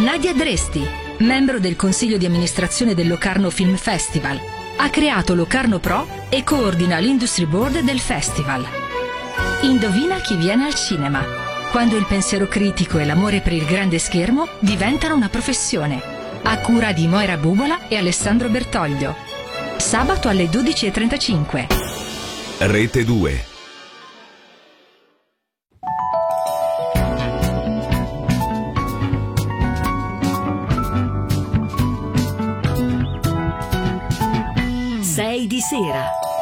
Nadia Dresti, membro del consiglio di amministrazione del Locarno Film Festival. Ha creato Locarno Pro e coordina l'Industry Board del festival. Indovina chi viene al cinema? Quando il pensiero critico e l'amore per il grande schermo diventano una professione. A cura di Moira Bubola e Alessandro Bertoglio. Sabato alle 12:35. Rete 2. Di sera.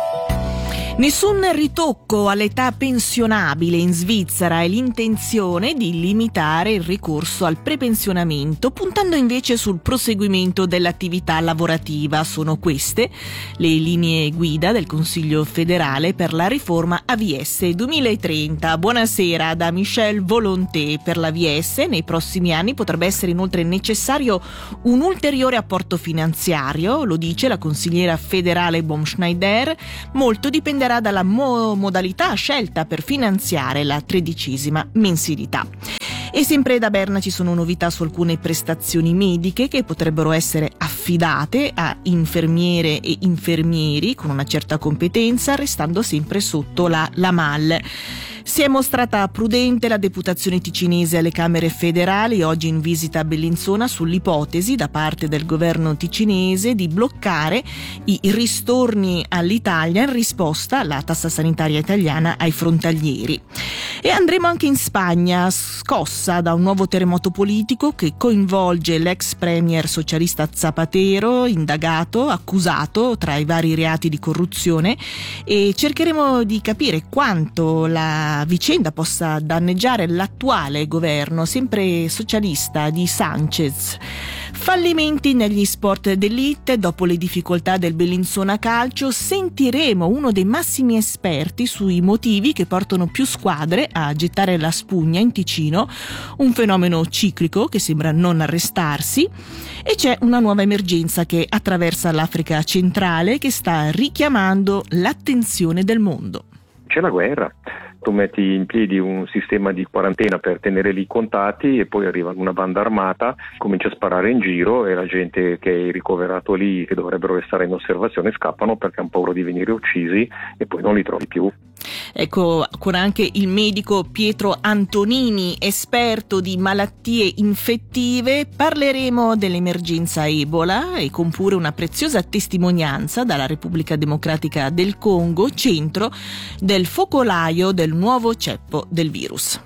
Nessun ritocco all'età pensionabile in Svizzera e l'intenzione di limitare il ricorso al prepensionamento, puntando invece sul proseguimento dell'attività lavorativa. Sono queste le linee guida del Consiglio federale per la riforma AVS 2030. Buonasera da Michel Volonté. Per l'AVS nei prossimi anni potrebbe essere inoltre necessario un ulteriore apporto finanziario, lo dice la consigliera federale Baumschneider. Molto dipenderà dalla modalità scelta per finanziare la 13ª mensilità. E sempre da Berna ci sono novità su alcune prestazioni mediche che potrebbero essere affidate a infermiere e infermieri con una certa competenza, restando sempre sotto la MAL. Si è mostrata prudente la deputazione ticinese alle Camere federali, oggi in visita a Bellinzona, sull'ipotesi da parte del governo ticinese di bloccare i ristorni all'Italia in risposta alla tassa sanitaria italiana ai frontalieri. E andremo anche in Spagna, scossa da un nuovo terremoto politico che coinvolge l'ex premier socialista Zapatero, indagato, accusato tra i vari reati di corruzione, e cercheremo di capire quanto la vicenda possa danneggiare l'attuale governo, sempre socialista, di Sanchez. Fallimenti negli sport d'élite. Dopo le difficoltà del Bellinzona Calcio sentiremo uno dei massimi esperti sui motivi che portano più squadre a gettare la spugna in Ticino, un fenomeno ciclico che sembra non arrestarsi, e c'è una nuova emergenza che attraversa l'Africa centrale che sta richiamando l'attenzione del mondo. C'è la guerra. Tu metti in piedi un sistema di quarantena per tenere lì i contatti e poi arriva una banda armata, comincia a sparare in giro e la gente che è ricoverato lì, che dovrebbero restare in osservazione, scappano perché hanno paura di venire uccisi e poi non li trovi più. Ecco, con anche il medico Pietro Antonini, esperto di malattie infettive, parleremo dell'emergenza Ebola e con pure una preziosa testimonianza dalla Repubblica Democratica del Congo, centro del focolaio del nuovo ceppo del virus.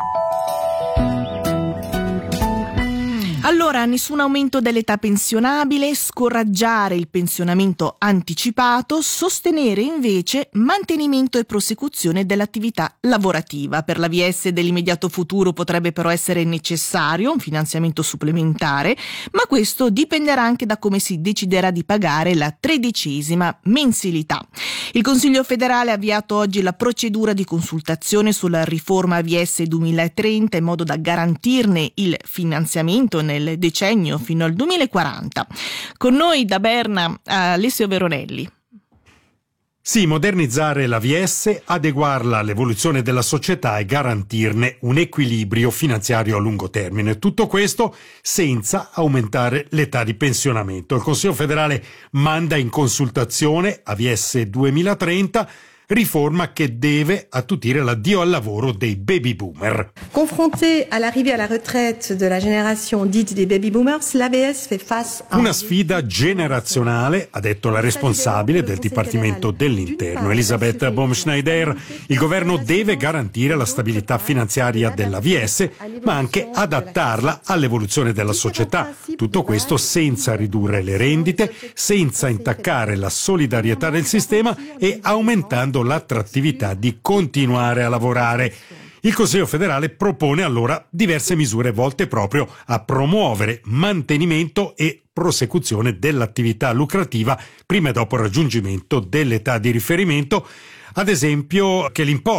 Allora, nessun aumento dell'età pensionabile, scoraggiare il pensionamento anticipato, sostenere invece mantenimento e prosecuzione dell'attività lavorativa. Per l'AVS dell'immediato futuro potrebbe però essere necessario un finanziamento supplementare, ma questo dipenderà anche da come si deciderà di pagare la 13ª mensilità. Il Consiglio federale ha avviato oggi la procedura di consultazione sulla riforma AVS 2030 in modo da garantirne il finanziamento nel decennio fino al 2040. Con noi da Berna Alessio Veronelli. Sì, modernizzare l'AVS, adeguarla all'evoluzione della società e garantirne un equilibrio finanziario a lungo termine. Tutto questo senza aumentare l'età di pensionamento. Il Consiglio federale manda in consultazione AVS 2030, riforma che deve attutire l'addio al lavoro dei baby boomer. Confronté all'arrivée à la retraite de la génération dite des baby boomers, l'AVS fait face a una sfida generazionale, ha detto la responsabile del Dipartimento dell'Interno, Elisabeth Baumschneider. Il governo deve garantire la stabilità finanziaria dell'AVS, ma anche adattarla all'evoluzione della società. Tutto questo senza ridurre le rendite, senza intaccare la solidarietà del sistema e aumentando l'attrattività di continuare a lavorare. Il Consiglio federale propone allora diverse misure volte proprio a promuovere mantenimento e prosecuzione dell'attività lucrativa prima e dopo il raggiungimento dell'età di riferimento, ad esempio che l'importo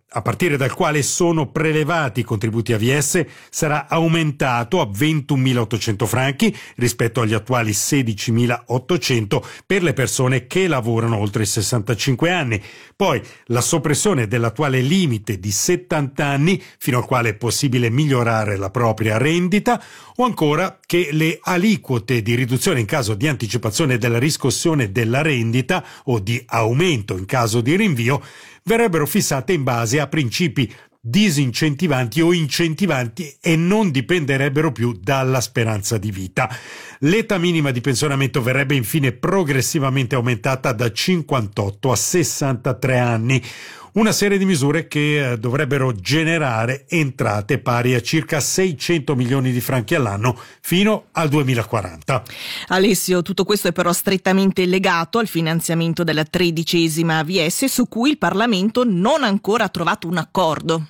a partire dal quale sono prelevati i contributi AVS, sarà aumentato a 21.800 franchi rispetto agli attuali 16.800 per le persone che lavorano oltre i 65 anni. Poi la soppressione dell'attuale limite di 70 anni fino al quale è possibile migliorare la propria rendita, o ancora che le aliquote di riduzione in caso di anticipazione della riscossione della rendita o di aumento in caso di rinvio verrebbero fissate in base a principi disincentivanti o incentivanti e non dipenderebbero più dalla speranza di vita. L'età minima di pensionamento verrebbe infine progressivamente aumentata da 58 a 63 anni. Una serie di misure che dovrebbero generare entrate pari a circa 600 milioni di franchi all'anno fino al 2040. Alessio, tutto questo è però strettamente legato al finanziamento della 13ª AVS, su cui il Parlamento non ha ancora trovato un accordo.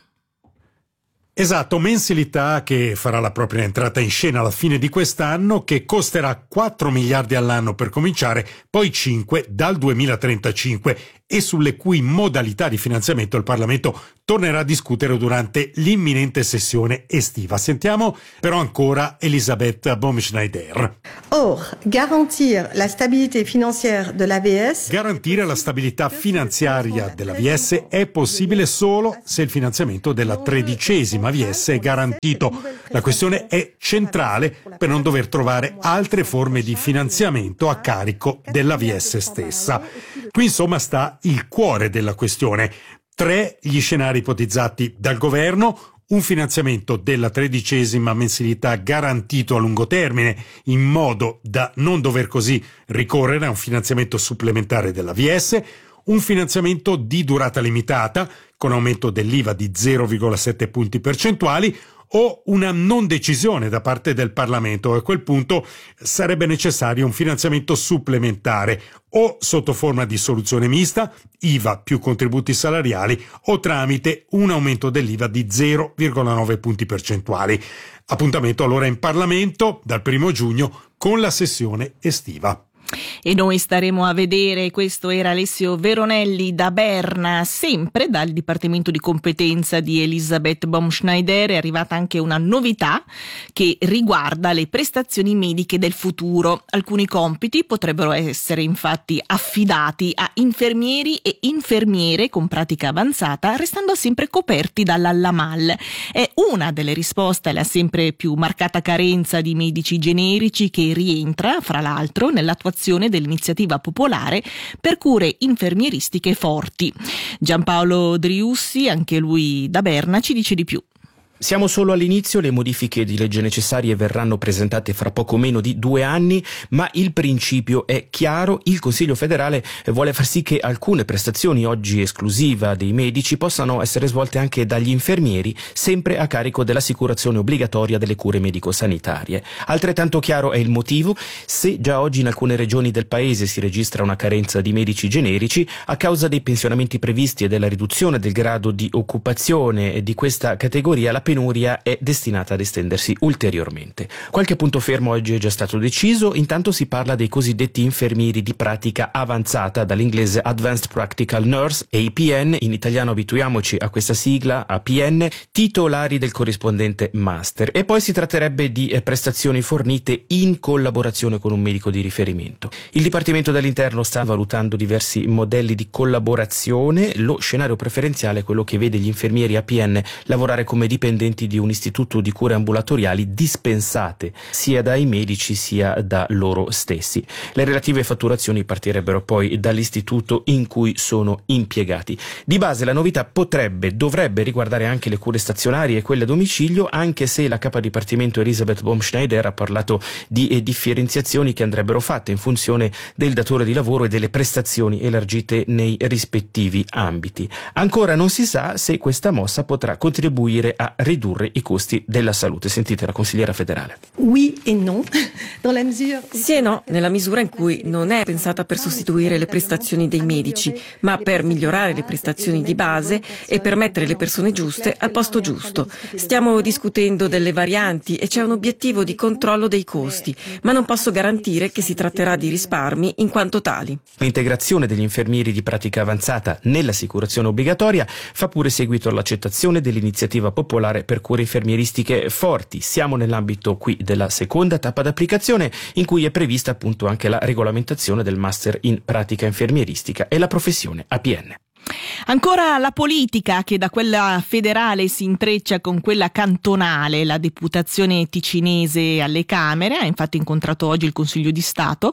Esatto, mensilità che farà la propria entrata in scena alla fine di quest'anno, che costerà 4 miliardi all'anno per cominciare, poi 5 dal 2035, e sulle cui modalità di finanziamento il Parlamento tornerà a discutere durante l'imminente sessione estiva. Sentiamo però ancora Elisabeth Baumschneider. Garantire la stabilité financière de l'AVS. Garantire la stabilità finanziaria dell'AVS è possibile solo se il finanziamento della 13ª AVS è garantito. La questione è centrale per non dover trovare altre forme di finanziamento a carico dell'AVS stessa. Qui insomma sta il cuore della questione. 3 gli scenari ipotizzati dal governo: un finanziamento della 13ª mensilità garantito a lungo termine, in modo da non dover così ricorrere a un finanziamento supplementare dell'AVS, un finanziamento di durata limitata, con aumento dell'IVA di 0,7 punti percentuali, o una non decisione da parte del Parlamento. A quel punto sarebbe necessario un finanziamento supplementare, o sotto forma di soluzione mista, IVA più contributi salariali, o tramite un aumento dell'IVA di 0,9 punti percentuali. Appuntamento allora in Parlamento dal 1 giugno con la sessione estiva. E noi staremo a vedere. Questo era Alessio Veronelli da Berna. Sempre dal Dipartimento di Competenza di Elisabeth Baumschneider è arrivata anche una novità che riguarda le prestazioni mediche del futuro. Alcuni compiti potrebbero essere infatti affidati a infermieri e infermiere con pratica avanzata, restando sempre coperti dalla LAMAL. È una delle risposte alla sempre più marcata carenza di medici generici, che rientra, fra l'altro, nell'attuazione dell'iniziativa popolare per cure infermieristiche forti. Giampaolo Driussi, anche lui da Berna, ci dice di più. Siamo solo all'inizio, le modifiche di legge necessarie verranno presentate fra poco meno di 2 anni, ma il principio è chiaro: il Consiglio federale vuole far sì che alcune prestazioni oggi esclusiva dei medici possano essere svolte anche dagli infermieri, sempre a carico dell'assicurazione obbligatoria delle cure medico-sanitarie. Altrettanto chiaro è il motivo: se già oggi in alcune regioni del paese si registra una carenza di medici generici a causa dei pensionamenti previsti e della riduzione del grado di occupazione di questa categoria, la penuria è destinata ad estendersi ulteriormente. Qualche punto fermo oggi è già stato deciso. Intanto si parla dei cosiddetti infermieri di pratica avanzata, dall'inglese Advanced Practical Nurse, APN, in italiano abituiamoci a questa sigla, APN, titolari del corrispondente master. E poi si tratterebbe di prestazioni fornite in collaborazione con un medico di riferimento. Il Dipartimento dell'Interno sta valutando diversi modelli di collaborazione. Lo scenario preferenziale è quello che vede gli infermieri APN lavorare come dipendenti di un istituto di cure ambulatoriali dispensate sia dai medici sia da loro stessi. Le relative fatturazioni partirebbero poi dall'istituto in cui sono impiegati. Di base la novità dovrebbe riguardare anche le cure stazionarie e quelle a domicilio, anche se la capa dipartimento Elisabeth Baumschneider ha parlato di differenziazioni che andrebbero fatte in funzione del datore di lavoro e delle prestazioni elargite nei rispettivi ambiti. Ancora non si sa se questa mossa potrà contribuire a ridurre i costi della salute. Sentite la consigliera federale. Oui et non. Sì e no, nella misura in cui non è pensata per sostituire le prestazioni dei medici, ma per migliorare le prestazioni di base e per mettere le persone giuste al posto giusto. Stiamo discutendo delle varianti e c'è un obiettivo di controllo dei costi, ma non posso garantire che si tratterà di risparmi in quanto tali. L'integrazione degli infermieri di pratica avanzata nell'assicurazione obbligatoria fa pure seguito all'accettazione dell'iniziativa popolare per cure infermieristiche forti. Siamo nell'ambito qui della seconda tappa d'applicazione, in cui è prevista appunto anche la regolamentazione del master in pratica infermieristica e la professione APN. Ancora la politica, che da quella federale si intreccia con quella cantonale. La deputazione ticinese alle Camere ha infatti incontrato oggi il Consiglio di Stato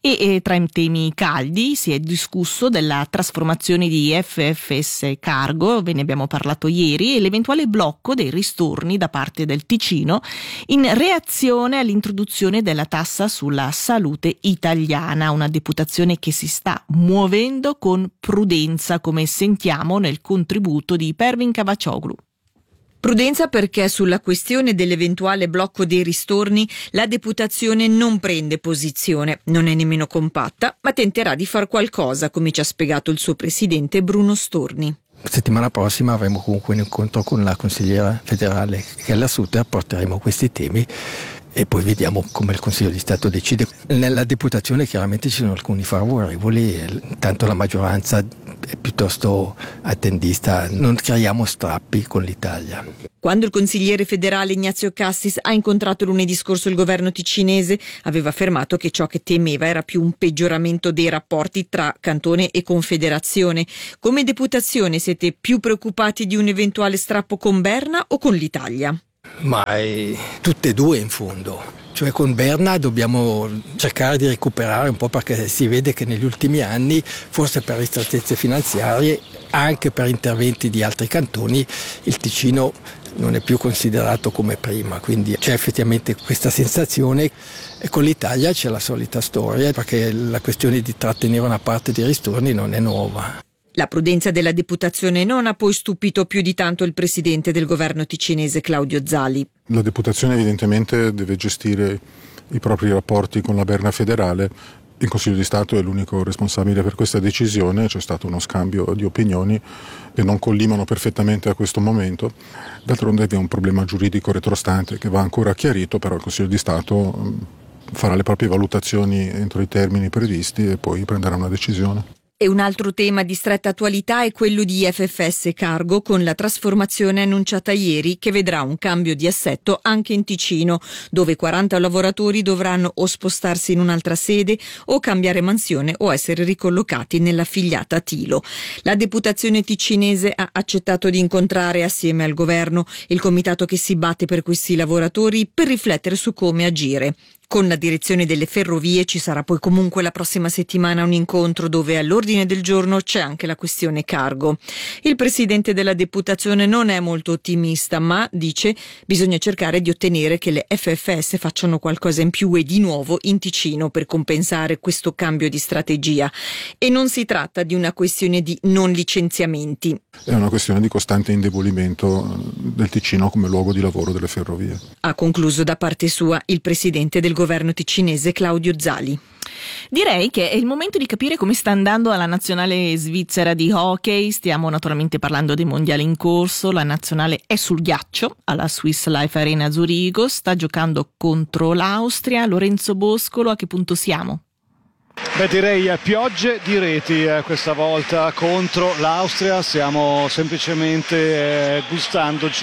e tra i temi caldi si è discusso della trasformazione di FFS Cargo, ve ne abbiamo parlato ieri, e l'eventuale blocco dei ristorni da parte del Ticino in reazione all'introduzione della tassa sulla salute italiana, una deputazione che si sta muovendo con prudenza, come sentiamo nel contributo di Pervin Cavaccioglu. Prudenza perché sulla questione dell'eventuale blocco dei ristorni la deputazione non prende posizione, non è nemmeno compatta, ma tenterà di far qualcosa, come ci ha spiegato il suo presidente Bruno Storni. Settimana prossima avremo comunque un incontro con la consigliera federale che è lassù, porteremo questi temi e poi vediamo come il Consiglio di Stato decide. Nella deputazione chiaramente ci sono alcuni favorevoli, tanto la maggioranza è piuttosto attendista, non creiamo strappi con l'Italia. Quando il consigliere federale Ignazio Cassis ha incontrato lunedì scorso il governo ticinese, aveva affermato che ciò che temeva era più un peggioramento dei rapporti tra Cantone e Confederazione. Come deputazione siete più preoccupati di un eventuale strappo con Berna o con l'Italia? Ma tutte e due in fondo. Cioè con Berna dobbiamo cercare di recuperare un po', perché si vede che negli ultimi anni, forse per ristrettezze finanziarie, anche per interventi di altri cantoni, il Ticino non è più considerato come prima, quindi c'è effettivamente questa sensazione. E con l'Italia c'è la solita storia, perché la questione di trattenere una parte dei ristorni non è nuova. La prudenza della deputazione non ha poi stupito più di tanto il presidente del governo ticinese Claudio Zali. La deputazione evidentemente deve gestire i propri rapporti con la Berna federale. Il Consiglio di Stato è l'unico responsabile per questa decisione, c'è stato uno scambio di opinioni che non collimano perfettamente a questo momento. D'altronde è un problema giuridico retrostante che va ancora chiarito, però il Consiglio di Stato farà le proprie valutazioni entro i termini previsti e poi prenderà una decisione. E un altro tema di stretta attualità è quello di FFS Cargo, con la trasformazione annunciata ieri che vedrà un cambio di assetto anche in Ticino, dove 40 lavoratori dovranno o spostarsi in un'altra sede o cambiare mansione o essere ricollocati nell'affiliata Tilo. La deputazione ticinese ha accettato di incontrare assieme al governo il comitato che si batte per questi lavoratori per riflettere su come agire. Con la direzione delle ferrovie ci sarà poi comunque la prossima settimana un incontro dove all'ordine del giorno c'è anche la questione cargo. Il presidente della deputazione non è molto ottimista, ma dice bisogna cercare di ottenere che le FFS facciano qualcosa in più e di nuovo in Ticino per compensare questo cambio di strategia. E non si tratta di una questione di non licenziamenti. È una questione di costante indebolimento del Ticino come luogo di lavoro delle ferrovie. Ha concluso da parte sua il presidente del governo ticinese Claudio Zali. Direi che è il momento di capire come sta andando alla nazionale svizzera di hockey. Stiamo naturalmente parlando dei mondiali in corso. La nazionale è sul ghiaccio alla Swiss Life Arena a Zurigo, sta giocando contro l'Austria. Lorenzo Boscolo, a che punto siamo? Beh, direi piogge di reti questa volta contro l'Austria. Stiamo semplicemente gustandoci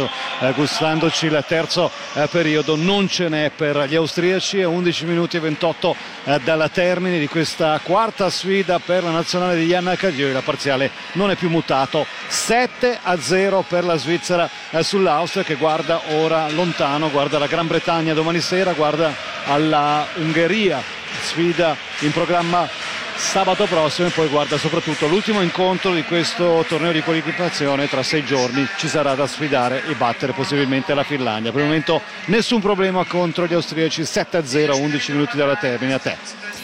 il terzo periodo. Non ce n'è per gli austriaci. 11 minuti e 28 dalla termine di questa quarta sfida per la nazionale di Jan Caligiuri. La parziale non è più mutato, 7-0 per la Svizzera sull'Austria, che guarda ora lontano, guarda la Gran Bretagna domani sera, guarda alla Ungheria, sfida in programma sabato prossimo, e poi guarda soprattutto l'ultimo incontro di questo torneo di qualificazione. Tra 6 giorni ci sarà da sfidare e battere possibilmente la Finlandia. Per il momento nessun problema contro gli austriaci, 7-0, 11 minuti dalla termine. A te.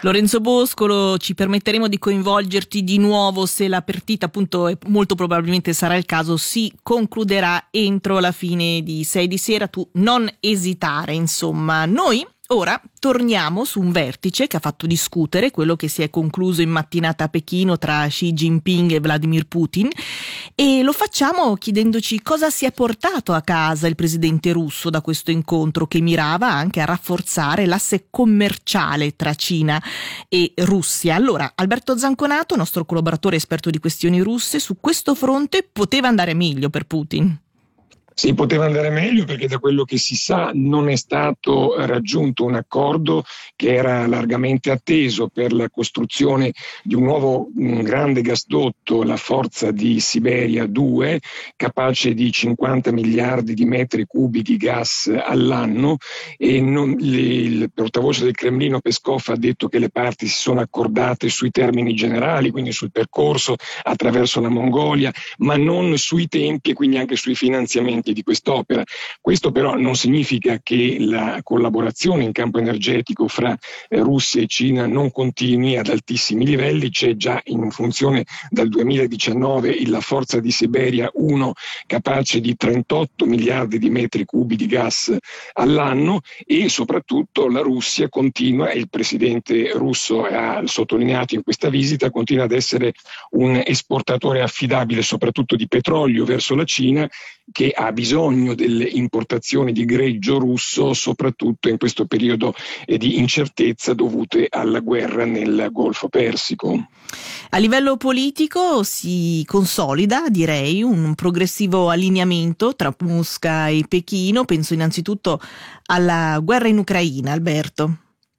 Lorenzo Boscolo, ci permetteremo di coinvolgerti di nuovo se la partita, appunto, e molto probabilmente sarà il caso, si concluderà entro la fine di 6 di sera. Tu non esitare, insomma. Noi ora torniamo su un vertice che ha fatto discutere, quello che si è concluso in mattinata a Pechino tra Xi Jinping e Vladimir Putin, e lo facciamo chiedendoci cosa si è portato a casa il presidente russo da questo incontro, che mirava anche a rafforzare l'asse commerciale tra Cina e Russia. Allora, Alberto Zanconato, nostro collaboratore esperto di questioni russe, su questo fronte poteva andare meglio per Putin? Sì, poteva andare meglio, perché da quello che si sa non è stato raggiunto un accordo che era largamente atteso per la costruzione di un nuovo grande gasdotto, la Forza di Siberia 2, capace di 50 miliardi di metri cubi di gas all'anno, e il portavoce del Cremlino Peskov ha detto che le parti si sono accordate sui termini generali, quindi sul percorso attraverso la Mongolia, ma non sui tempi e quindi anche sui finanziamenti di quest'opera. Questo però non significa che la collaborazione in campo energetico fra Russia e Cina non continui ad altissimi livelli. C'è già in funzione dal 2019 la Forza di Siberia 1, capace di 38 miliardi di metri cubi di gas all'anno, e soprattutto la Russia continua, e il presidente russo ha sottolineato in questa visita, continua ad essere un esportatore affidabile soprattutto di petrolio verso la Cina, che ha bisogno delle importazioni di greggio russo, soprattutto in questo periodo di incertezza dovute alla guerra nel Golfo Persico. A livello politico si consolida, direi, un progressivo allineamento tra Mosca e Pechino. Penso innanzitutto alla guerra in Ucraina, Alberto.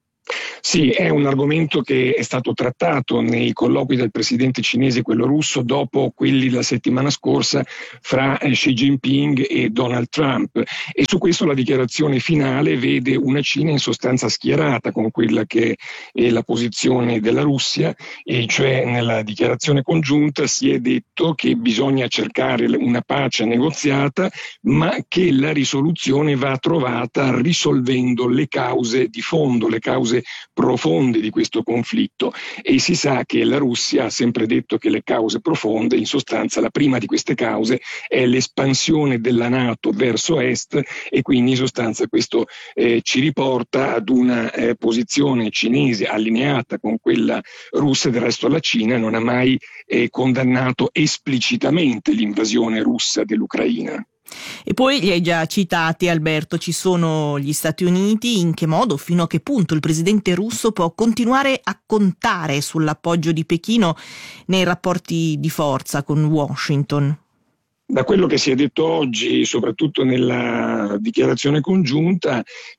Sì, è un argomento che è stato trattato nei colloqui del presidente cinese e quello russo dopo quelli la settimana scorsa fra Xi Jinping e Donald Trump, e su questo la dichiarazione finale vede una Cina in sostanza schierata con quella che è la posizione della Russia, e cioè nella dichiarazione congiunta si è detto che bisogna cercare una pace negoziata, ma che la risoluzione va trovata risolvendo le cause di fondo, le cause profonde di questo conflitto, e si sa che la Russia ha sempre detto che le cause profonde, in sostanza la prima di queste cause è l'espansione della NATO verso est, e quindi in sostanza questo ci riporta ad una posizione cinese allineata con quella russa. Del resto la Cina non ha mai condannato esplicitamente l'invasione russa dell'Ucraina. E poi li hai già citati, Alberto, ci sono gli Stati Uniti. In che modo, fino a che punto il presidente russo può continuare a contare sull'appoggio di Pechino nei rapporti di forza con Washington? Da quello che si è detto oggi, soprattutto nella dichiarazione congiunta,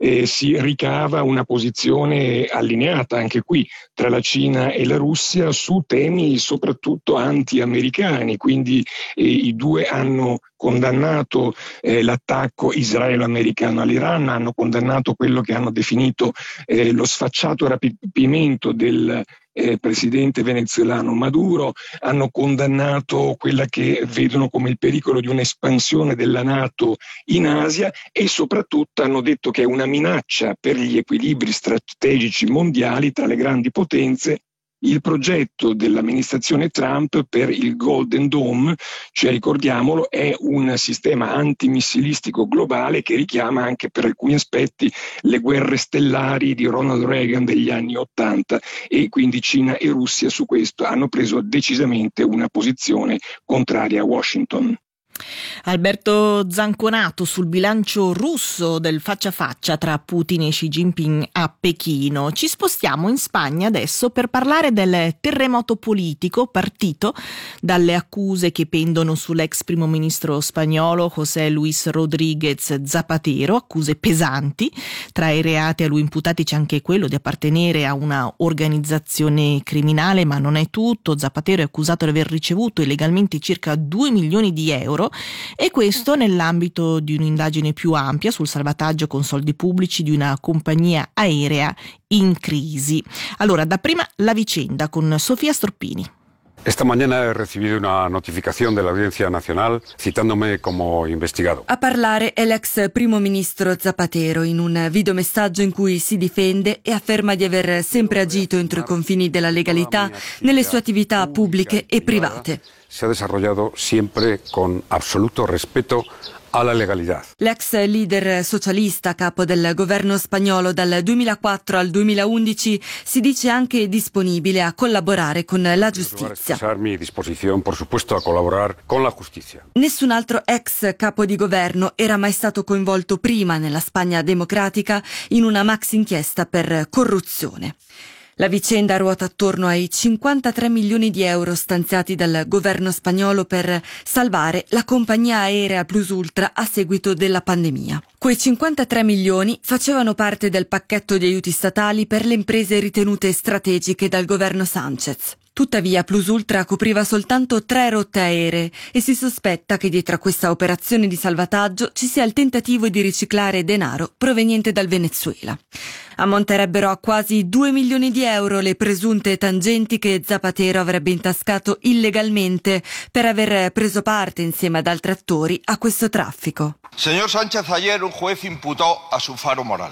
si ricava una posizione allineata anche qui tra la Cina e la Russia su temi soprattutto anti-americani, quindi i due hanno condannato l'attacco israelo-americano all'Iran, hanno condannato quello che hanno definito lo sfacciato rapimento del presidente venezuelano Maduro, hanno condannato quella che vedono come il pericolo di un'espansione della NATO in Asia, e soprattutto hanno detto che è una minaccia per gli equilibri strategici mondiali tra le grandi potenze il progetto dell'amministrazione Trump per il Golden Dome, cioè ricordiamolo è un sistema antimissilistico globale che richiama anche per alcuni aspetti le guerre stellari di Ronald Reagan degli anni '80, e quindi Cina e Russia su questo hanno preso decisamente una posizione contraria a Washington. Alberto Zanconato sul bilancio russo del faccia a faccia tra Putin e Xi Jinping a Pechino. Ci spostiamo in Spagna adesso per parlare del terremoto politico partito dalle accuse che pendono sull'ex primo ministro spagnolo José Luis Rodríguez Zapatero, accuse pesanti. Tra i reati a lui imputati c'è anche quello di appartenere a una organizzazione criminale, ma non è tutto. Zapatero è accusato di aver ricevuto illegalmente circa 2 milioni di euro, e questo nell'ambito di un'indagine più ampia sul salvataggio con soldi pubblici di una compagnia aerea in crisi. Allora, dapprima la vicenda con Sofia Stroppini. Esta mañana he recibido una notificación de la Audiencia Nacional citándome como investigado. A parlare è l'ex primo ministro Zapatero in un videomessaggio in cui si difende e afferma di aver sempre agito entro i confini della legalità nelle sue attività pubbliche e private. Se ha desarrollado siempre con absoluto respeto alla legalità. L'ex leader socialista, capo del governo spagnolo dal 2004 al 2011, si dice anche disponibile a collaborare con la giustizia. Mi disposizione, por supuesto, a collaborare con la giustizia. Nessun altro ex capo di governo era mai stato coinvolto prima nella Spagna democratica in una maxi inchiesta per corruzione. La vicenda ruota attorno ai 53 milioni di euro stanziati dal governo spagnolo per salvare la compagnia aerea Plus Ultra a seguito della pandemia. Quei 53 milioni facevano parte del pacchetto di aiuti statali per le imprese ritenute strategiche dal governo Sánchez. Tuttavia Plus Ultra copriva soltanto 3 rotte aeree e si sospetta che dietro a questa operazione di salvataggio ci sia il tentativo di riciclare denaro proveniente dal Venezuela. Ammonterebbero a quasi 2 milioni di euro le presunte tangenti che Zapatero avrebbe intascato illegalmente per aver preso parte insieme ad altri attori a questo traffico. Señor Sánchez, ayer un juez imputó a su faro moral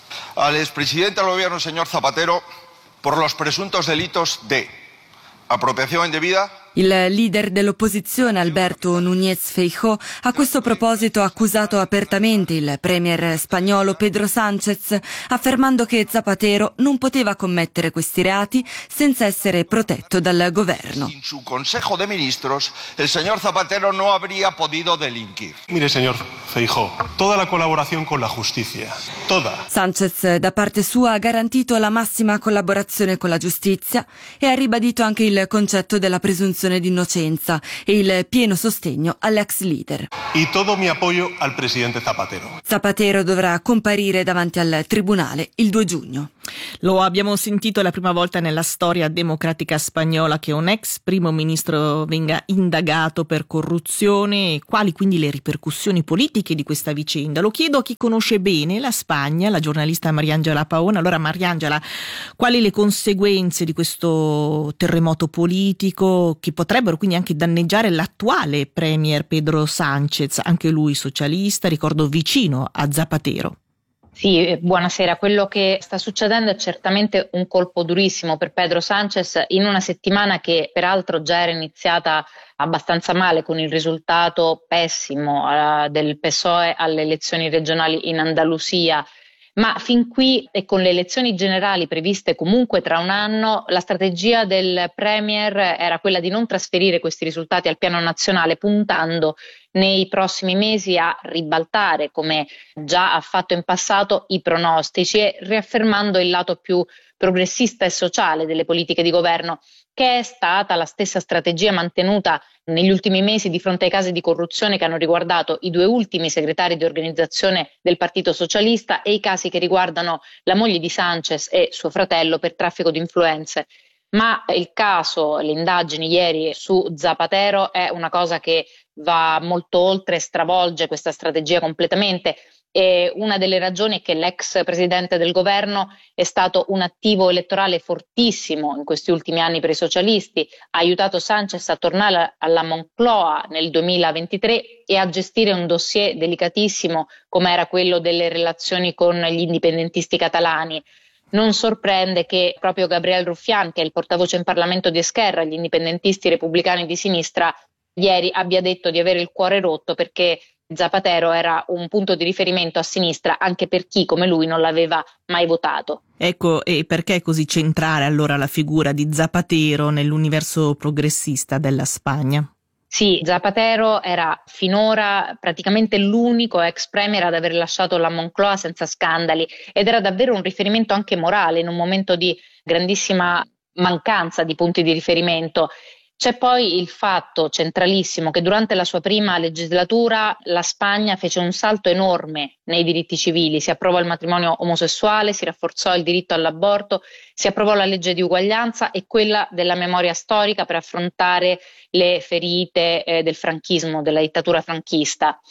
al expresidente del gobierno, señor Zapatero, por los presuntos delitos de apropiación indebida. Il leader dell'opposizione Alberto Núñez Feijóo a questo proposito ha accusato apertamente il premier spagnolo Pedro Sánchez, affermando che Zapatero non poteva commettere questi reati senza essere protetto dal governo. In su Consejo de Ministros, el señor Zapatero no habría podido delinquir. Mire, señor Feijóo, toda la colaboración con la justicia, toda. Sánchez, da parte sua, ha garantito la massima collaborazione con la giustizia e ha ribadito anche il concetto della presunzione di innocenza e il pieno sostegno all'ex leader. Y todo mi apoyo al presidente Zapatero. Zapatero dovrà comparire davanti al tribunale il 2 giugno. Lo abbiamo sentito la prima volta nella storia democratica spagnola che un ex primo ministro venga indagato per corruzione. Quali quindi le ripercussioni politiche di questa vicenda? Lo chiedo a chi conosce bene la Spagna, la giornalista Mariangela Paon. Allora Mariangela, quali le conseguenze di questo terremoto politico che potrebbero quindi anche danneggiare l'attuale premier Pedro Sánchez, anche lui socialista, ricordo vicino a Zapatero? Sì, buonasera. Quello che sta succedendo è certamente un colpo durissimo per Pedro Sánchez in una settimana che peraltro già era iniziata abbastanza male con il risultato pessimo del PSOE alle elezioni regionali in Andalusia. Ma fin qui e con le elezioni generali previste comunque tra un anno, la strategia del Premier era quella di non trasferire questi risultati al piano nazionale, puntando nei prossimi mesi a ribaltare, come già ha fatto in passato, i pronostici e riaffermando il lato più progressista e sociale delle politiche di governo, che è stata la stessa strategia mantenuta negli ultimi mesi di fronte ai casi di corruzione che hanno riguardato i 2 ultimi segretari di organizzazione del Partito Socialista e i casi che riguardano la moglie di Sánchez e suo fratello per traffico di influenze. Ma il caso, le indagini ieri su Zapatero è una cosa che va molto oltre e stravolge questa strategia completamente. E una delle ragioni è che l'ex presidente del governo è stato un attivo elettorale fortissimo in questi ultimi anni per i socialisti, ha aiutato Sánchez a tornare alla Moncloa nel 2023 e a gestire un dossier delicatissimo come era quello delle relazioni con gli indipendentisti catalani. Non sorprende che proprio Gabriel Rufián, che è il portavoce in Parlamento di Esquerra, gli indipendentisti repubblicani di sinistra, ieri abbia detto di avere il cuore rotto perché Zapatero era un punto di riferimento a sinistra anche per chi come lui non l'aveva mai votato. Ecco, e perché è così centrale allora la figura di Zapatero nell'universo progressista della Spagna? Sì, Zapatero era finora praticamente l'unico ex premier ad aver lasciato la Moncloa senza scandali ed era davvero un riferimento anche morale in un momento di grandissima mancanza di punti di riferimento. C'è poi il fatto centralissimo che durante la sua prima legislatura la Spagna fece un salto enorme nei diritti civili, si approvò il matrimonio omosessuale, si rafforzò il diritto all'aborto, si approvò la legge di uguaglianza e quella della memoria storica per affrontare le ferite del franchismo, della dittatura franchista.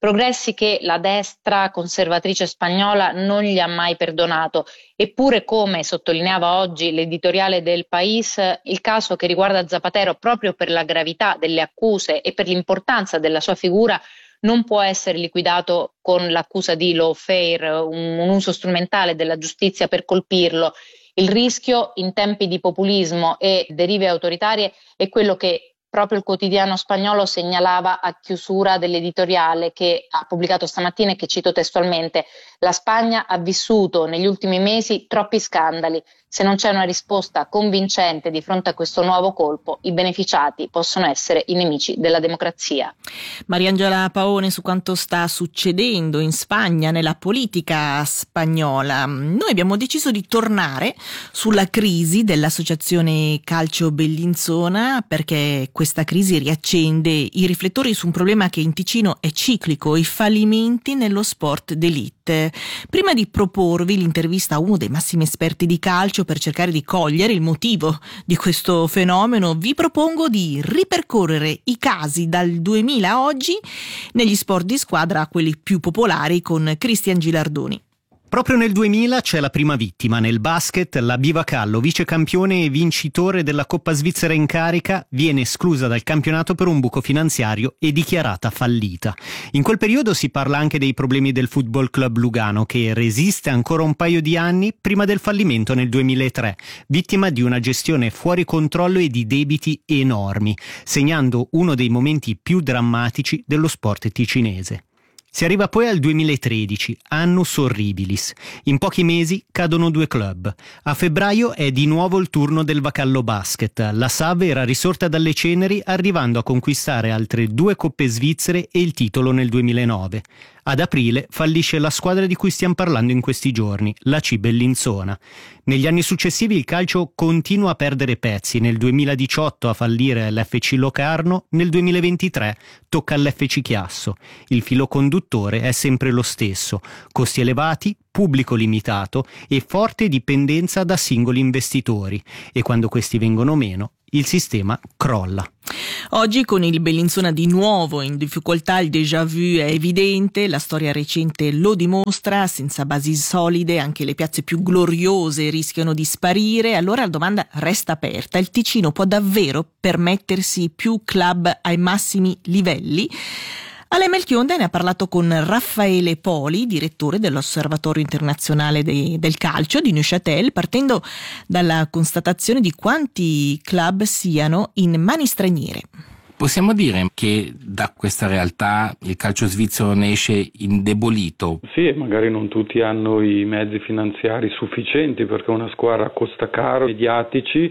progressi che la destra conservatrice spagnola non gli ha mai perdonato. Eppure, come sottolineava oggi l'editoriale del País, il caso che riguarda Zapatero, proprio per la gravità delle accuse e per l'importanza della sua figura, non può essere liquidato con l'accusa di lawfare, un uso strumentale della giustizia per colpirlo. Il rischio in tempi di populismo e derive autoritarie è quello che proprio il quotidiano spagnolo segnalava a chiusura dell'editoriale che ha pubblicato stamattina e che cito testualmente: la Spagna ha vissuto negli ultimi mesi troppi scandali. Se non c'è una risposta convincente di fronte a questo nuovo colpo, i beneficiati possono essere i nemici della democrazia. Mariangela Paone su quanto sta succedendo in Spagna, nella politica spagnola. Noi abbiamo deciso di tornare sulla crisi dell'associazione Calcio Bellinzona, perché questa crisi riaccende i riflettori su un problema che in Ticino è ciclico: i fallimenti nello sport d'élite. Prima di proporvi l'intervista a uno dei massimi esperti di calcio per cercare di cogliere il motivo di questo fenomeno, vi propongo di ripercorrere i casi dal 2000 a oggi negli sport di squadra, quelli più popolari, con Cristian Gilardoni. Proprio nel 2000 c'è la prima vittima. Nel basket, la Bivacallo, vicecampione e vincitore della Coppa Svizzera in carica, viene esclusa dal campionato per un buco finanziario e dichiarata fallita. In quel periodo si parla anche dei problemi del Football Club Lugano, che resiste ancora un paio di anni prima del fallimento nel 2003, vittima di una gestione fuori controllo e di debiti enormi, segnando uno dei momenti più drammatici dello sport ticinese. Si arriva poi al 2013, annus horribilis. In pochi mesi cadono 2 club. A febbraio è di nuovo il turno del Vacallo Basket. La SAV era risorta dalle ceneri, arrivando a conquistare altre 2 coppe svizzere e il titolo nel 2009. Ad aprile fallisce la squadra di cui stiamo parlando in questi giorni, la C Bellinzona. Negli anni successivi il calcio continua a perdere pezzi. Nel 2018 a fallire l'FC Locarno, nel 2023 tocca all'FC Chiasso. Il filo conduttore è sempre lo stesso: costi elevati, pubblico limitato e forte dipendenza da singoli investitori. E quando questi vengono meno, il sistema crolla. Oggi, con il Bellinzona di nuovo in difficoltà, il déjà vu è evidente, la storia recente lo dimostra. Senza basi solide anche le piazze più gloriose rischiano di sparire. Allora la domanda resta aperta: il Ticino può davvero permettersi più club ai massimi livelli? Ale Melchionda ne ha parlato con Raffaele Poli, direttore dell'Osservatorio Internazionale del Calcio di Neuchâtel, partendo dalla constatazione di quanti club siano in mani straniere. Possiamo dire che da questa realtà il calcio svizzero ne esce indebolito? Sì, e magari non tutti hanno i mezzi finanziari sufficienti, perché una squadra costa caro, mediatici.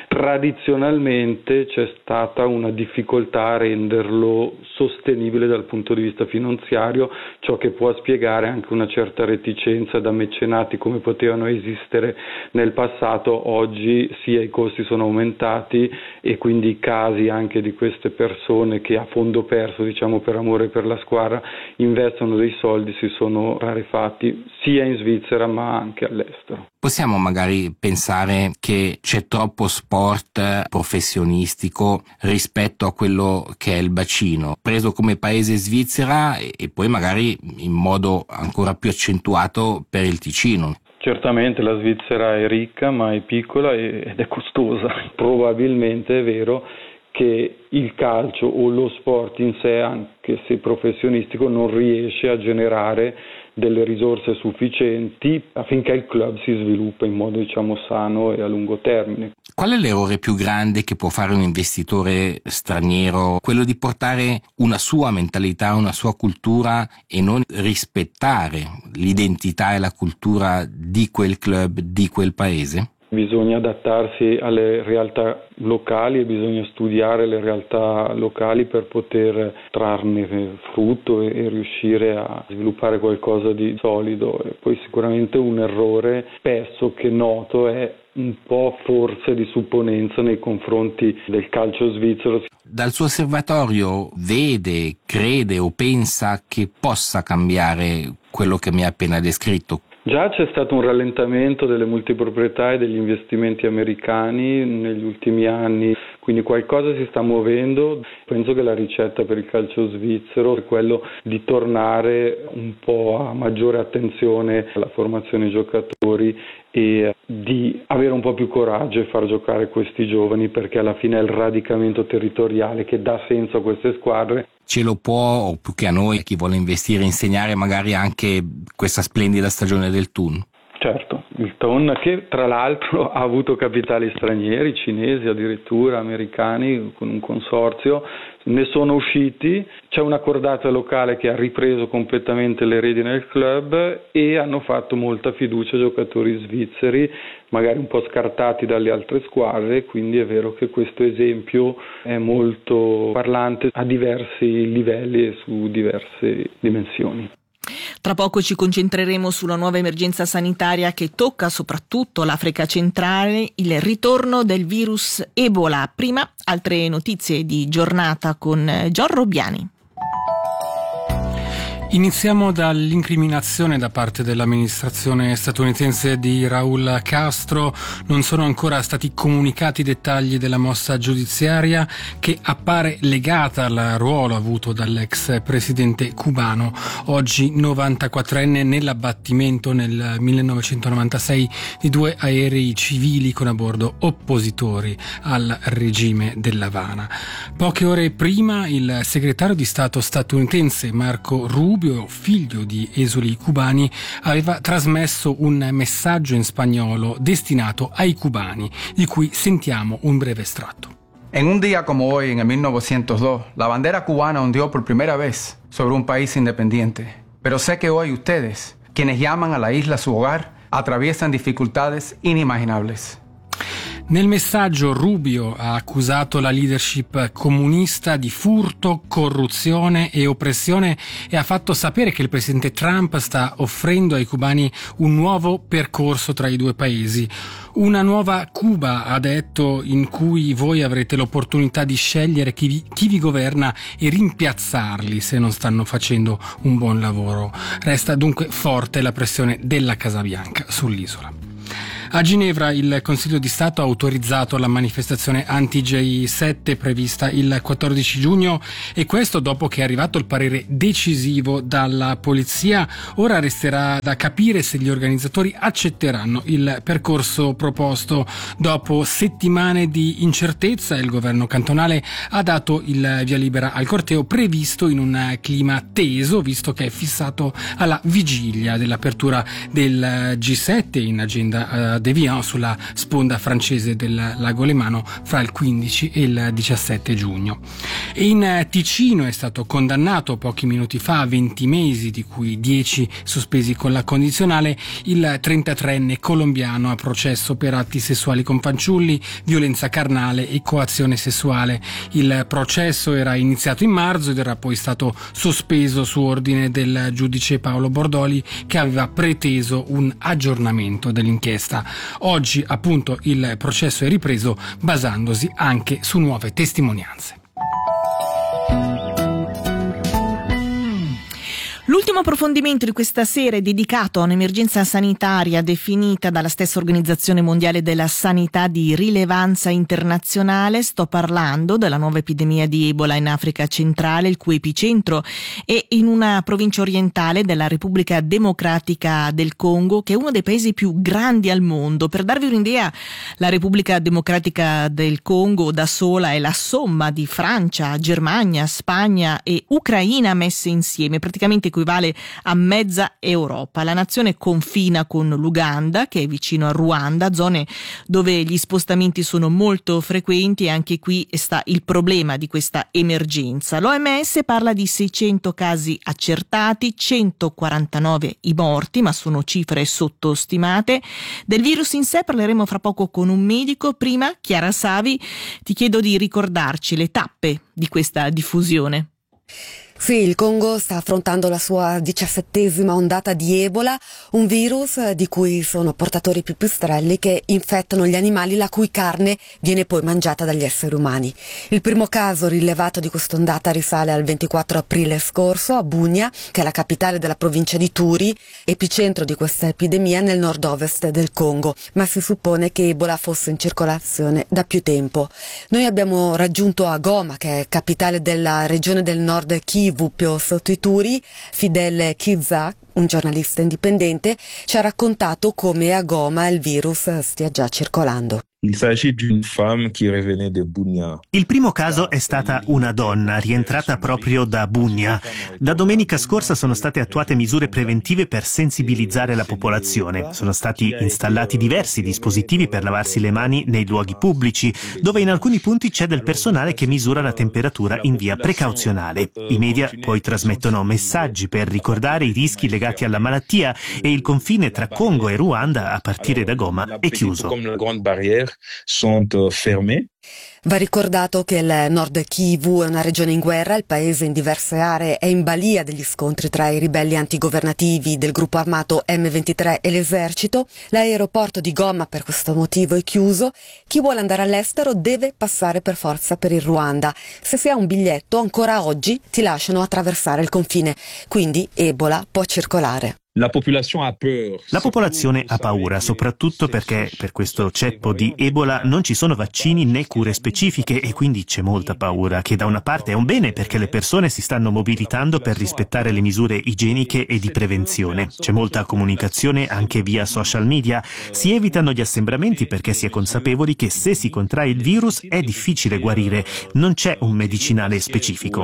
Tradizionalmente c'è stata una difficoltà a renderlo sostenibile dal punto di vista finanziario, ciò che può spiegare anche una certa reticenza da mecenati come potevano esistere nel passato. Oggi sia i costi sono aumentati e quindi i casi anche di queste persone che a fondo perso, diciamo per amore per la squadra, investono dei soldi si sono rarefatti sia in Svizzera ma anche all'estero. Possiamo magari pensare che c'è troppo sport professionistico rispetto a quello che è il bacino, preso come paese Svizzera e poi magari in modo ancora più accentuato per il Ticino. Certamente la Svizzera è ricca ma è piccola ed è costosa. Probabilmente è vero che il calcio o lo sport in sé, anche se professionistico, non riesce a generare delle risorse sufficienti affinché il club si sviluppi in modo, diciamo, sano e a lungo termine. Qual è l'errore più grande che può fare un investitore straniero? Quello di portare una sua mentalità, una sua cultura e non rispettare l'identità e la cultura di quel club, di quel paese? Bisogna adattarsi alle realtà locali e bisogna studiare le realtà locali per poter trarne frutto e riuscire a sviluppare qualcosa di solido. E poi sicuramente un errore spesso che noto è un po' forse di supponenza nei confronti del calcio svizzero. Dal suo osservatorio vede, crede o pensa che possa cambiare quello che mi ha appena descritto? Già c'è stato un rallentamento delle multiproprietà e degli investimenti americani negli ultimi anni, quindi qualcosa si sta muovendo. Penso che la ricetta per il calcio svizzero è quello di tornare un po' a maggiore attenzione alla formazione giocatori e di avere un po' più coraggio e far giocare questi giovani, perché alla fine è il radicamento territoriale che dà senso a queste squadre. Ce lo può, o più che a noi, chi vuole investire, insegnare magari anche questa splendida stagione del Thun? Certo, il Thun che tra l'altro ha avuto capitali stranieri, cinesi addirittura, americani, con un consorzio, ne sono usciti, c'è una cordata locale che ha ripreso completamente le redini del club e hanno fatto molta fiducia ai giocatori svizzeri, magari un po' scartati dalle altre squadre, quindi è vero che questo esempio è molto parlante a diversi livelli e su diverse dimensioni. Tra poco ci concentreremo sulla nuova emergenza sanitaria che tocca soprattutto l'Africa centrale, il ritorno del virus Ebola. Prima, altre notizie di giornata con Gian Robbiani. Iniziamo dall'incriminazione da parte dell'amministrazione statunitense di Raúl Castro. Non sono ancora stati comunicati i dettagli della mossa giudiziaria che appare legata al ruolo avuto dall'ex presidente cubano, oggi 94enne, nell'abbattimento nel 1996 di 2 aerei civili con a bordo oppositori al regime dell'Havana. Poche ore prima il segretario di Stato statunitense Marco Rubio, figlio di esuli cubani, aveva trasmesso un messaggio in spagnolo destinato ai cubani, di cui sentiamo un breve estratto. En un día como hoy, en el 1902, la bandera cubana ondeó por primera vez sobre un país independiente. Pero sé que hoy ustedes, quienes llaman a la isla su hogar, atraviesan dificultades inimaginables. Nel messaggio Rubio ha accusato la leadership comunista di furto, corruzione e oppressione e ha fatto sapere che il presidente Trump sta offrendo ai cubani un nuovo percorso tra i due paesi. Una nuova Cuba, ha detto, in cui voi avrete l'opportunità di scegliere chi vi governa e rimpiazzarli se non stanno facendo un buon lavoro. Resta dunque forte la pressione della Casa Bianca sull'isola. A Ginevra il Consiglio di Stato ha autorizzato la manifestazione anti-G7 prevista il 14 giugno e questo dopo che è arrivato il parere decisivo dalla polizia. Ora resterà da capire se gli organizzatori accetteranno il percorso proposto. Dopo settimane di incertezza, il governo cantonale ha dato il via libera al corteo, previsto in un clima teso, visto che è fissato alla vigilia dell'apertura del G7 in agenda d'Evian sulla sponda francese del lago Lemano fra il 15 e il 17 giugno. E in Ticino è stato condannato pochi minuti fa a 20 mesi, di cui 10 sospesi con la condizionale, il 33enne colombiano a processo per atti sessuali con fanciulli, violenza carnale e coazione sessuale. Il processo era iniziato in marzo ed era poi stato sospeso su ordine del giudice Paolo Bordoli, che aveva preteso un aggiornamento dell'inchiesta. Oggi appunto il processo è ripreso basandosi anche su nuove testimonianze. L'ultimo approfondimento di questa sera è dedicato a un'emergenza sanitaria definita dalla stessa Organizzazione Mondiale della Sanità di rilevanza internazionale. Sto parlando della nuova epidemia di Ebola in Africa centrale, il cui epicentro è in una provincia orientale della Repubblica Democratica del Congo, che è uno dei paesi più grandi al mondo. Per darvi un'idea, la Repubblica Democratica del Congo da sola è la somma di Francia, Germania, Spagna e Ucraina messe insieme, praticamente equivale a mezza Europa. La nazione confina con l'Uganda, che è vicino a Ruanda, zone dove gli spostamenti sono molto frequenti, e anche qui sta il problema di questa emergenza. L'OMS parla di 600 casi accertati, 149 i morti, ma sono cifre sottostimate. Del virus in sé parleremo fra poco con un medico. Prima, Chiara Savi, ti chiedo di ricordarci le tappe di questa diffusione. Sì, il Congo sta affrontando la sua 17ª ondata di Ebola, un virus di cui sono portatori i pipistrelli che infettano gli animali la cui carne viene poi mangiata dagli esseri umani. Il primo caso rilevato di quest'ondata risale al 24 aprile scorso a Bunia, che è la capitale della provincia di Turi, epicentro di questa epidemia nel nord-ovest del Congo, ma si suppone che Ebola fosse in circolazione da più tempo. Noi abbiamo raggiunto a Goma, che è capitale della regione del nord Kivu, più sotto i Turi. Fidel Kizza, un giornalista indipendente, ci ha raccontato come a Goma il virus stia già circolando. Il s'agit d'une femme qui revenait de Bunia. Il primo caso è stata una donna rientrata proprio da Bunia. Da domenica scorsa sono state attuate misure preventive per sensibilizzare la popolazione. Sono stati installati diversi dispositivi per lavarsi le mani nei luoghi pubblici, dove in alcuni punti c'è del personale che misura la temperatura in via precauzionale. I media poi trasmettono messaggi per ricordare i rischi legati alla malattia e il confine tra Congo e Ruanda, a partire da Goma, è chiuso. Sont fermés. Va ricordato che il Nord Kivu è una regione in guerra, il paese in diverse aree è in balia degli scontri tra i ribelli antigovernativi del gruppo armato M23 e l'esercito. L'aeroporto di Goma per questo motivo è chiuso. Chi vuole andare all'estero deve passare per forza per il Ruanda. Se si ha un biglietto, ancora oggi ti lasciano attraversare il confine, quindi Ebola può circolare. La popolazione ha paura, soprattutto perché per questo ceppo di Ebola non ci sono vaccini né cure specifiche e quindi c'è molta paura, che da una parte è un bene perché le persone si stanno mobilitando per rispettare le misure igieniche e di prevenzione. C'è molta comunicazione anche via social media, si evitano gli assembramenti perché si è consapevoli che se si contrae il virus è difficile guarire, non c'è un medicinale specifico.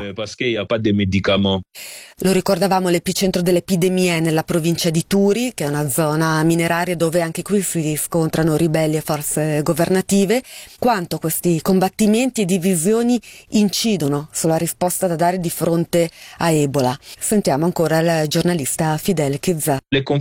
Lo ricordavamo, l'epicentro dell'epidemia è nella provincia di Turi, che è una zona mineraria dove anche qui si scontrano ribelli e forze governative. Quanto questi combattimenti e divisioni incidono sulla risposta da dare di fronte a Ebola? Sentiamo ancora il giornalista Fidel Kizza.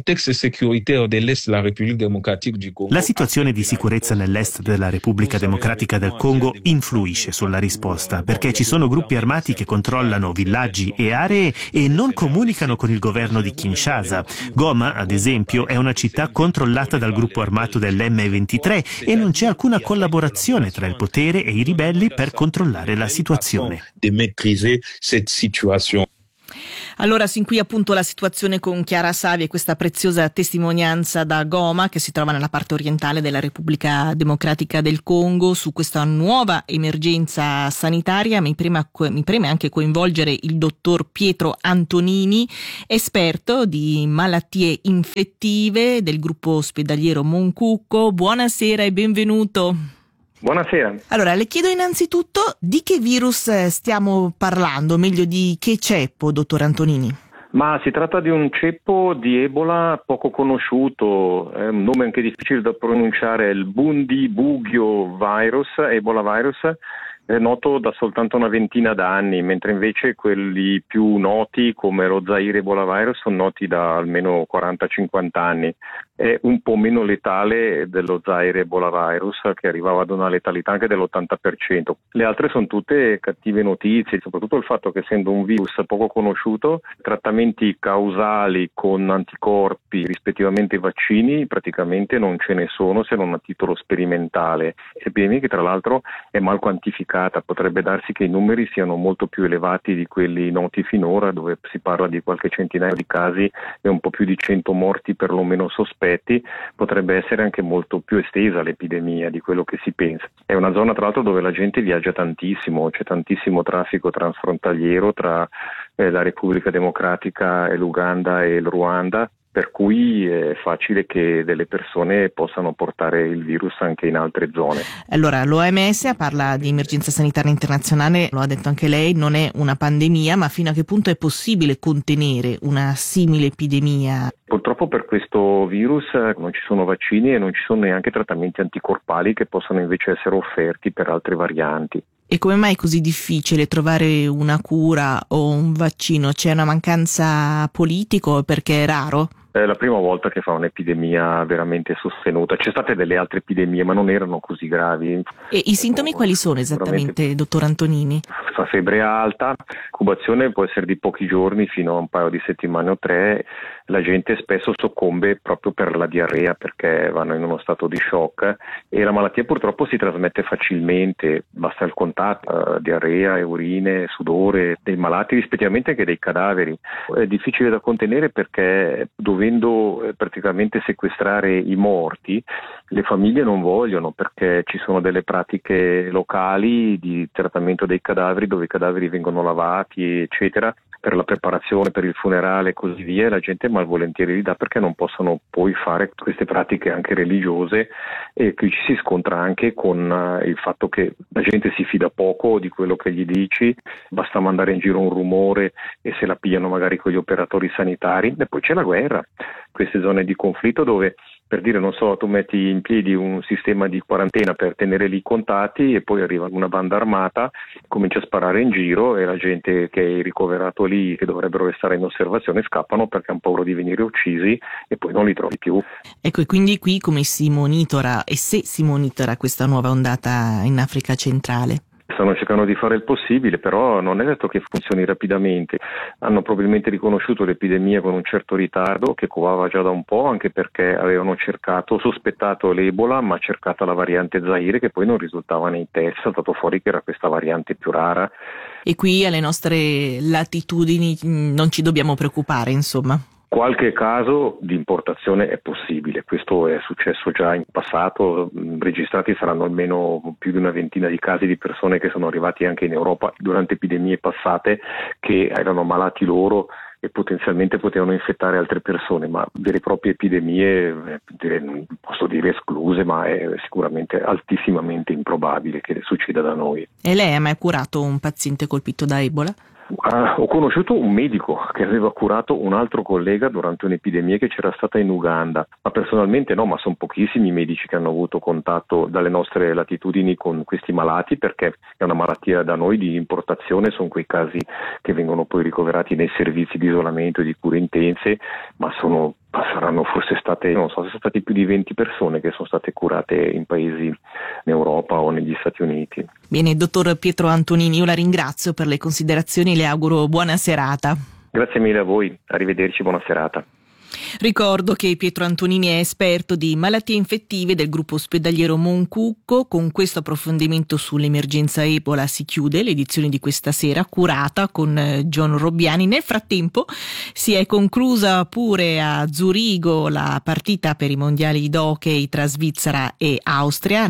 La situazione di sicurezza nell'est della Repubblica Democratica del Congo influisce sulla risposta, perché ci sono gruppi armati che controllano villaggi e aree e non comunicano con il governo di Kinshasa. Goma, ad esempio, è una città controllata dal gruppo armato dell'M23 e non c'è alcuna collaborazione tra il potere e i ribelli per controllare la situazione. Allora, sin qui appunto la situazione con Chiara Savi e questa preziosa testimonianza da Goma, che si trova nella parte orientale della Repubblica Democratica del Congo, su questa nuova emergenza sanitaria. Mi preme anche coinvolgere il dottor Pietro Antonini, esperto di malattie infettive del gruppo ospedaliero Moncucco. Buonasera e benvenuto. Buonasera. Allora, le chiedo innanzitutto di che virus stiamo parlando, meglio di che ceppo, dottor Antonini? Ma si tratta di un ceppo di Ebola poco conosciuto, è un nome anche difficile da pronunciare, il Bundibugyo virus, Ebola virus, è noto da soltanto una ventina d'anni, mentre invece quelli più noti come lo Zaire Ebola virus sono noti da almeno 40-50 anni. È un po' meno letale dello Zaire Ebola virus, che arrivava ad una letalità anche dell'80%. Le altre sono tutte cattive notizie, soprattutto il fatto che essendo un virus poco conosciuto, trattamenti causali con anticorpi, rispettivamente vaccini, praticamente non ce ne sono se non a titolo sperimentale. Epidemia che tra l'altro è mal quantificata, potrebbe darsi che i numeri siano molto più elevati di quelli noti finora, dove si parla di qualche centinaio di casi e un po' più di 100 morti perlomeno sospetti. Potrebbe essere anche molto più estesa l'epidemia di quello che si pensa. È una zona tra l'altro dove la gente viaggia tantissimo, c'è tantissimo traffico transfrontaliero tra la Repubblica Democratica e l'Uganda e il Ruanda, per cui è facile che delle persone possano portare il virus anche in altre zone. Allora, l'OMS parla di emergenza sanitaria internazionale, lo ha detto anche lei, non è una pandemia, ma fino a che punto è possibile contenere una simile epidemia? Purtroppo per questo virus non ci sono vaccini e non ci sono neanche trattamenti anticorpali che possano invece essere offerti per altre varianti. E come mai è così difficile trovare una cura o un vaccino? C'è una mancanza politica o perché è raro? È la prima volta che fa un'epidemia veramente sostenuta. C'è state delle altre epidemie, ma non erano così gravi. E i sintomi quali sono esattamente, dottor Antonini? Fa febbre alta, incubazione può essere di pochi giorni fino a un paio di settimane o 3. La gente spesso soccombe proprio per la diarrea perché vanno in uno stato di shock e la malattia purtroppo si trasmette facilmente, basta il contatto, diarrea, urine, sudore dei malati, rispettivamente anche dei cadaveri. È difficile da contenere perché dovendo praticamente sequestrare i morti, le famiglie non vogliono perché ci sono delle pratiche locali di trattamento dei cadaveri dove i cadaveri vengono lavati, eccetera, per la preparazione, per il funerale e così via, e la gente malvolentieri li dà perché non possono poi fare queste pratiche anche religiose, e qui ci si scontra anche con il fatto che la gente si fida poco di quello che gli dici, basta mandare in giro un rumore e se la pigliano magari con gli operatori sanitari. E poi c'è la guerra, queste zone di conflitto dove, per dire, non so, tu metti in piedi un sistema di quarantena per tenere lì i contatti e poi arriva una banda armata, comincia a sparare in giro e la gente che è ricoverato lì, che dovrebbero restare in osservazione, scappano perché hanno paura di venire uccisi e poi non li trovi più. Ecco, e quindi qui come si monitora e se si monitora questa nuova ondata in Africa centrale? Stanno cercando di fare il possibile, però non è detto che funzioni rapidamente. Hanno probabilmente riconosciuto l'epidemia con un certo ritardo che covava già da un po', anche perché avevano sospettato l'Ebola, ma cercata la variante Zaire che poi non risultava nei test, è saltato fuori che era questa variante più rara. E qui alle nostre latitudini non ci dobbiamo preoccupare, insomma. Qualche caso di importazione è possibile, questo è successo già in passato, registrati saranno almeno più di una ventina di casi di persone che sono arrivati anche in Europa durante epidemie passate che erano malati loro e potenzialmente potevano infettare altre persone, ma vere e proprie epidemie, non posso dire escluse, ma è sicuramente altissimamente improbabile che succeda da noi. E lei ha mai curato un paziente colpito da Ebola? Ho conosciuto un medico che aveva curato un altro collega durante un'epidemia che c'era stata in Uganda, ma personalmente no, ma sono pochissimi i medici che hanno avuto contatto dalle nostre latitudini con questi malati, perché è una malattia da noi di importazione, sono quei casi che vengono poi ricoverati nei servizi di isolamento e di cure intense, ma saranno forse state, non so se sono state più di 20 persone che sono state curate in paesi in Europa o negli Stati Uniti. Bene, dottor Pietro Antonini, io la ringrazio per le considerazioni e le auguro buona serata. Grazie mille a voi, arrivederci, buona serata. Ricordo che Pietro Antonini è esperto di malattie infettive del gruppo ospedaliero Moncucco. Con questo approfondimento sull'emergenza Ebola si chiude l'edizione di questa sera, curata con John Robbiani. Nel frattempo si è conclusa pure a Zurigo la partita per i mondiali d'hockey tra Svizzera e Austria,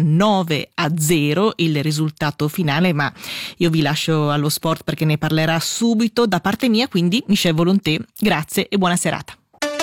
9-0 il risultato finale, ma io vi lascio allo sport perché ne parlerà subito da parte mia, quindi Michel Volonté, grazie e buona serata.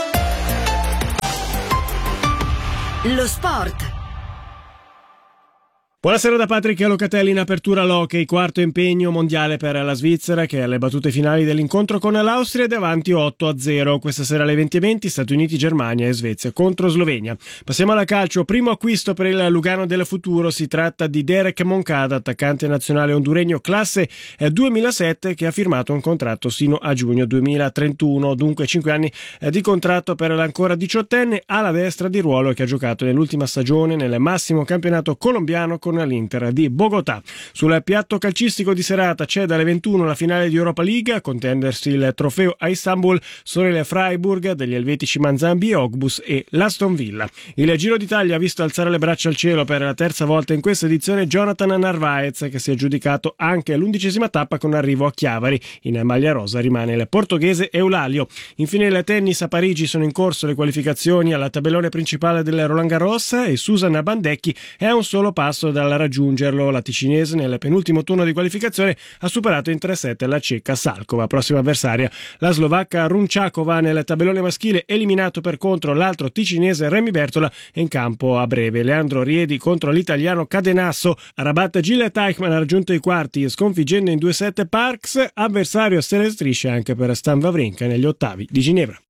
Lo sport. Buonasera da Patrick Locatelli in apertura all'hockey, quarto impegno mondiale per la Svizzera che è alle battute finali dell'incontro con l'Austria è davanti 8-0. Questa sera alle 20:20 Stati Uniti, Germania e Svezia contro Slovenia. Passiamo alla calcio, primo acquisto per il Lugano del futuro, si tratta di Derek Moncada, attaccante nazionale honduregno classe 2007 che ha firmato un contratto sino a giugno 2031, dunque 5 anni di contratto per l'ancora 18enne ala destra di ruolo che ha giocato nell'ultima stagione nel massimo campionato colombiano con l'Inter di Bogotà. Sul piatto calcistico di serata c'è dalle 21 la finale di Europa League, a contendersi il trofeo a Istanbul sono il Freiburg degli elvetici Manzambi e Ogbus e l'Aston Villa. Il Giro d'Italia ha visto alzare le braccia al cielo per la terza volta in questa edizione Jonathan Narvaez, che si è aggiudicato anche l'11ª tappa con arrivo a Chiavari. In maglia rosa rimane il portoghese Eulalio. Infine il tennis, a Parigi sono in corso le qualificazioni alla tabellone principale del Roland Garros e Susan Bandecchi è a un solo passo dal raggiungerlo. La ticinese nel penultimo turno di qualificazione ha superato in 3-7 la ceca Salkova. Prossima avversaria la slovacca Runčáková. Nel tabellone maschile eliminato per contro l'altro ticinese Remy Bertola e in campo a breve Leandro Riedi contro l'italiano Cadenasso. A Rabat Gilles Teichmann ha raggiunto i quarti sconfiggendo in 2-7 Parks, avversario a stelle strisce anche per Stan Wawrinka negli ottavi di Ginevra.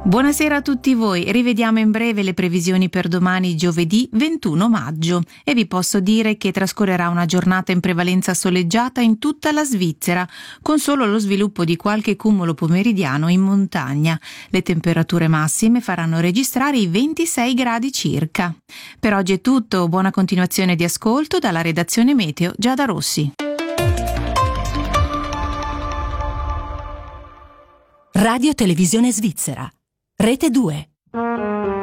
Buonasera a tutti voi, rivediamo in breve le previsioni per domani giovedì 21 maggio e vi posso dire che trascorrerà una giornata in prevalenza soleggiata in tutta la Svizzera, con solo lo sviluppo di qualche cumulo pomeridiano in montagna. Le temperature massime faranno registrare i 26 gradi circa. Per oggi è tutto, buona continuazione di ascolto dalla redazione Meteo Giada Rossi. Radio Televisione Svizzera, Rete 2.